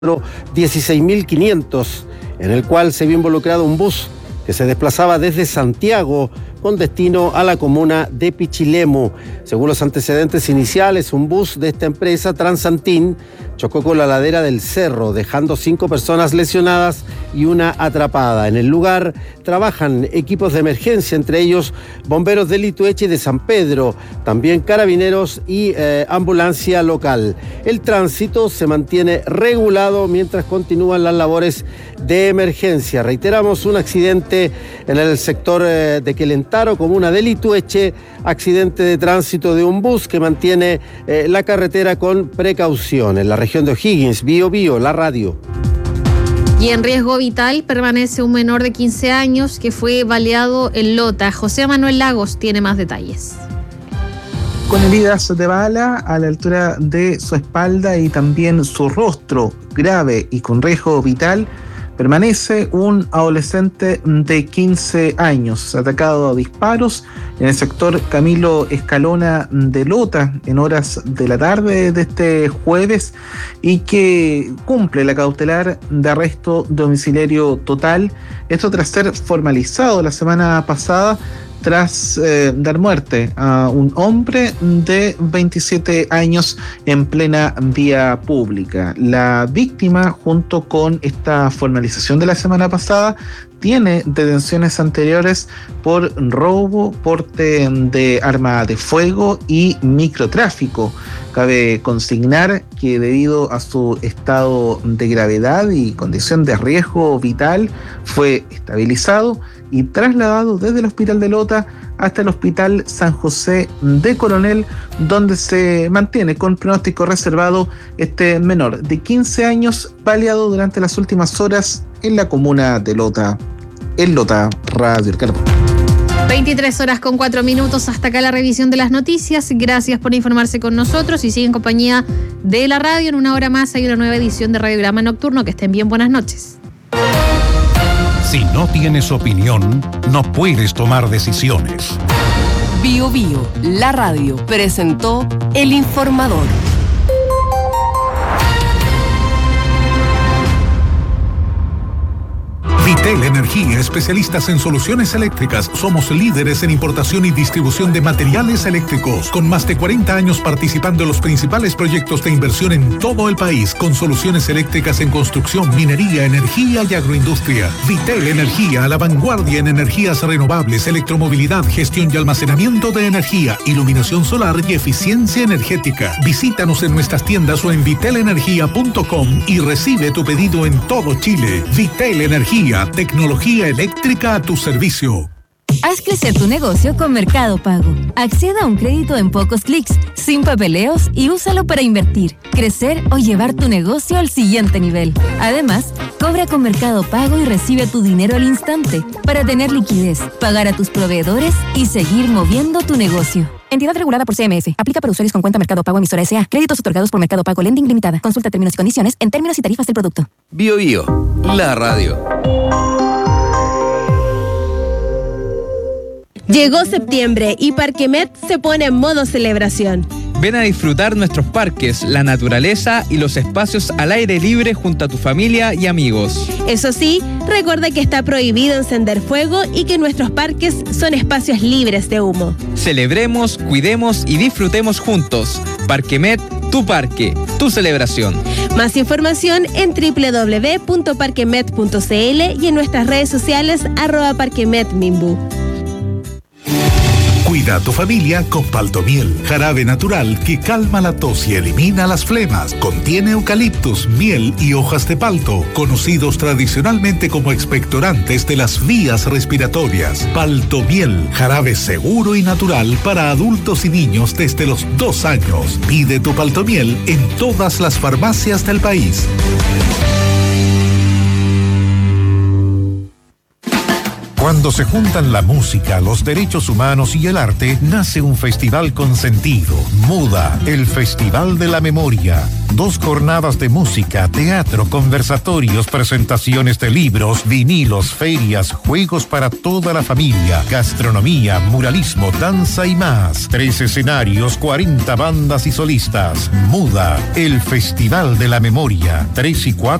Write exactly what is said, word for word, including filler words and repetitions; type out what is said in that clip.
dieciséis mil quinientos, en el cual se vio involucrado un bus que se desplazaba desde Santiago con destino a la comuna de Pichilemu. Según los antecedentes iniciales, un bus de esta empresa, Transantin, chocó con la ladera del cerro, dejando cinco personas lesionadas y una atrapada. En el lugar trabajan equipos de emergencia, entre ellos bomberos de Litueche y de San Pedro, también carabineros y eh, ambulancia local. El tránsito se mantiene regulado mientras continúan las labores de emergencia. Reiteramos, un accidente en el sector eh, de Quelentaro, comuna de Litueche, accidente de tránsito de un bus que mantiene eh, la carretera con precaución. En la región de O'Higgins, Bío Bío, la radio. Y en riesgo vital permanece un menor de quince años que fue baleado en Lota. José Manuel Lagos tiene más detalles. Con heridas de bala a la altura de su espalda y también su rostro, grave y con riesgo vital, permanece un adolescente de quince años, atacado a disparos en el sector Camilo Escalona de Lota en horas de la tarde de este jueves y que cumple la cautelar de arresto domiciliario total. Esto tras ser formalizado la semana pasada tras eh, dar muerte a un hombre de veintisiete años en plena vía pública. La víctima, junto con esta formalización de la semana pasada, tiene detenciones anteriores por robo, porte de arma de fuego y microtráfico. Cabe consignar que debido a su estado de gravedad y condición de riesgo vital, fue estabilizado y trasladado desde el hospital de Lota hasta el hospital San José de Coronel, donde se mantiene con pronóstico reservado este menor de quince años baleado durante las últimas horas en la comuna de Lota. En Lota, Radio El Carbón. veintitrés horas con cuatro minutos, hasta acá la revisión de las noticias. Gracias por informarse con nosotros y sigue en compañía de la radio. En una hora más hay una nueva edición de Radiograma Nocturno. Que estén bien, buenas noches. Si no tienes opinión, no puedes tomar decisiones. Bío Bío, la radio, presentó El Informador. Vitel Energía, especialistas en soluciones eléctricas. Somos líderes en importación y distribución de materiales eléctricos, con más de cuarenta años participando en los principales proyectos de inversión en todo el país, con soluciones eléctricas en construcción, minería, energía y agroindustria. Vitel Energía, a la vanguardia en energías renovables, electromovilidad, gestión y almacenamiento de energía, iluminación solar y eficiencia energética. Visítanos en nuestras tiendas o en vitel energía punto com y recibe tu pedido en todo Chile. Vitel Energía, tecnología eléctrica a tu servicio. Haz crecer tu negocio con Mercado Pago. Acceda a un crédito en pocos clics, sin papeleos y úsalo para invertir, crecer o llevar tu negocio al siguiente nivel. Además, cobra con Mercado Pago y recibe tu dinero al instante para tener liquidez, pagar a tus proveedores y seguir moviendo tu negocio. Entidad regulada por C M F. Aplica para usuarios con cuenta Mercado Pago emisora S A. Créditos otorgados por Mercado Pago Lending Limitada. Consulta términos y condiciones en términos y tarifas del producto. Bío Bío, la radio. Llegó septiembre y Parquemet se pone en modo celebración. Ven a disfrutar nuestros parques, la naturaleza y los espacios al aire libre junto a tu familia y amigos. Eso sí, recuerda que está prohibido encender fuego y que nuestros parques son espacios libres de humo. Celebremos, cuidemos y disfrutemos juntos. Parquemet, tu parque, tu celebración. Más información en doble u doble u doble u punto parquemet punto c l y en nuestras redes sociales arroba parquemetmimbu. Cuida a tu familia con Paltomiel, jarabe natural que calma la tos y elimina las flemas. Contiene eucaliptus, miel y hojas de palto, conocidos tradicionalmente como expectorantes de las vías respiratorias. Paltomiel, jarabe seguro y natural para adultos y niños desde los dos años. Pide tu Paltomiel en todas las farmacias del país. Cuando se juntan la música, los derechos humanos y el arte, nace un festival con sentido. MUDA, el Festival de la Memoria. Dos jornadas de música, teatro, conversatorios, presentaciones de libros, vinilos, ferias, juegos para toda la familia, gastronomía, muralismo, danza y más. Tres escenarios, cuarenta bandas y solistas. MUDA, el Festival de la Memoria. tres y cuatro